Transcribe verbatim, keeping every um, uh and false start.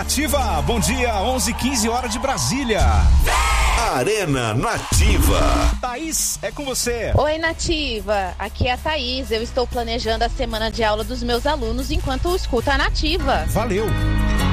Nativa. Bom dia, onze e quinze horas de Brasília. Arena Nativa. Thaís, é com você. Oi, Nativa. Aqui é a Thaís. Eu estou planejando a semana de aula dos meus alunos enquanto eu escuto a Nativa. Valeu.